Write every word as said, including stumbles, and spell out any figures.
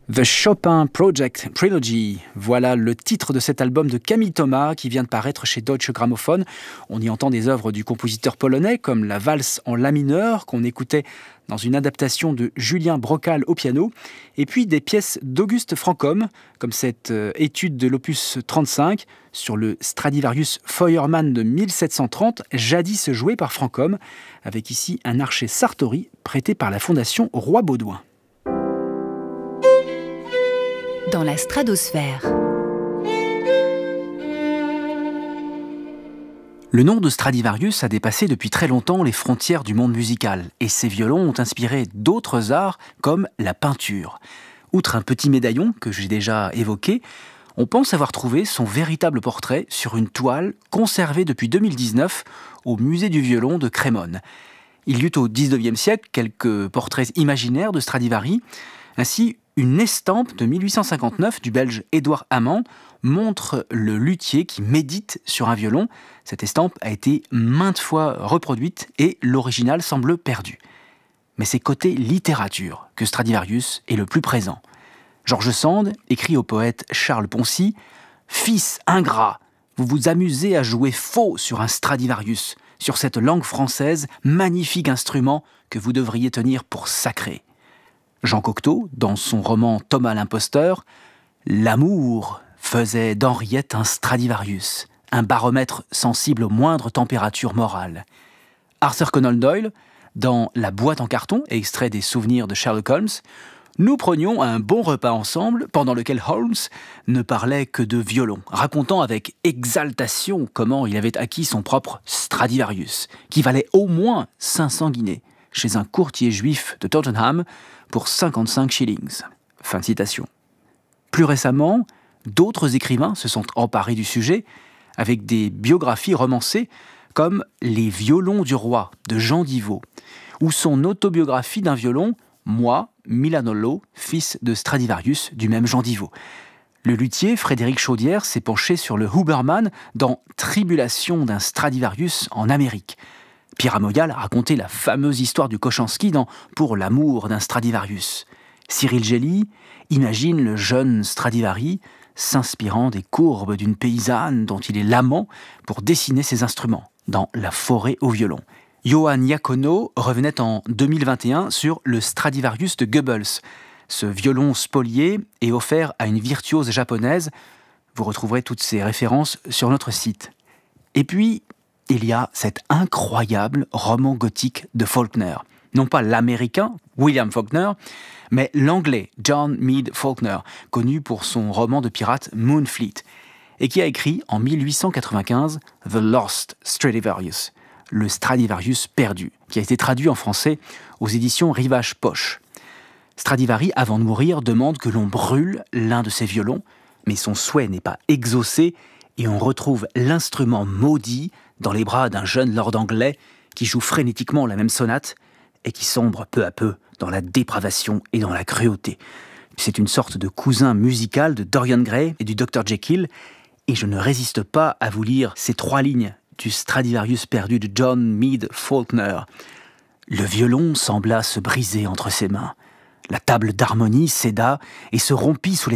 The Chopin Project Trilogy, voilà le titre de cet album de Camille Thomas qui vient de paraître chez Deutsche Grammophon. On y entend des œuvres du compositeur polonais comme la valse en la mineur qu'on écoutait dans une adaptation de Julien Brocal au piano, et puis des pièces d'Auguste Franchomme, comme cette euh, étude de l'opus trente-cinq sur le Stradivarius Feuermann de mille sept cent trente, jadis joué par Franchomme, avec ici un archet Sartori prêté par la Fondation Roi-Baudouin. Dans la stratosphère. Le nom de Stradivarius a dépassé depuis très longtemps les frontières du monde musical, et ses violons ont inspiré d'autres arts comme la peinture. Outre un petit médaillon que j'ai déjà évoqué, on pense avoir trouvé son véritable portrait sur une toile conservée depuis deux mille dix-neuf au musée du violon de Crémone. Il y eut au dix-neuvième siècle quelques portraits imaginaires de Stradivari. Ainsi, une estampe de mille huit cent cinquante-neuf du Belge Édouard Amand montre le luthier qui médite sur un violon. Cette estampe a été maintes fois reproduite et l'original semble perdu. Mais c'est côté littérature que Stradivarius est le plus présent. George Sand écrit au poète Charles Poncy « Fils ingrat, vous vous amusez à jouer faux sur un Stradivarius, sur cette langue française, magnifique instrument que vous devriez tenir pour sacré. » Jean Cocteau, dans son roman Thomas l'imposteur, « L'amour faisait d'Henriette un Stradivarius, un baromètre sensible aux moindres températures morales. » Arthur Conan Doyle, dans La boîte en carton, extrait des souvenirs de Sherlock Holmes, « Nous prenions un bon repas ensemble, pendant lequel Holmes ne parlait que de violon, racontant avec exaltation comment il avait acquis son propre Stradivarius, qui valait au moins cinq cents guinées, chez un courtier juif de Tottenham, pour cinquante-cinq shillings. Fin de citation. Plus récemment, d'autres écrivains se sont emparés du sujet avec des biographies romancées comme Les violons du roi de Jean Divot ou son autobiographie d'un violon, Moi, Milanollo, fils de Stradivarius, du même Jean Divot. Le luthier Frédéric Chaudière s'est penché sur le Huberman dans Tribulation d'un Stradivarius en Amérique. Pierre Amoyal a raconté la fameuse histoire du Kochanski dans Pour l'amour d'un Stradivarius. Cyril Gelly imagine le jeune Stradivari s'inspirant des courbes d'une paysanne dont il est l'amant pour dessiner ses instruments dans La forêt au violon. Johan Iacono revenait en deux mille vingt et un sur le Stradivarius de Goebbels. Ce violon spolié est offert à une virtuose japonaise. Vous retrouverez toutes ces références sur notre site. Et puis, il y a cet incroyable roman gothique de Faulkner. Non pas l'américain, William Faulkner, mais l'anglais John Mead Faulkner, connu pour son roman de pirate Moonfleet, et qui a écrit en mille huit cent quatre-vingt-quinze The Lost Stradivarius, le Stradivarius perdu, qui a été traduit en français aux éditions Rivage Poche. Stradivari, avant de mourir, demande que l'on brûle l'un de ses violons, mais son souhait n'est pas exaucé, et on retrouve l'instrument maudit dans les bras d'un jeune lord anglais qui joue frénétiquement la même sonate et qui sombre peu à peu dans la dépravation et dans la cruauté. C'est une sorte de cousin musical de Dorian Gray et du docteur Jekyll, et je ne résiste pas à vous lire ces trois lignes du Stradivarius perdu de John Mead Faulkner. Le violon sembla se briser entre ses mains. La table d'harmonie céda et se rompit sous les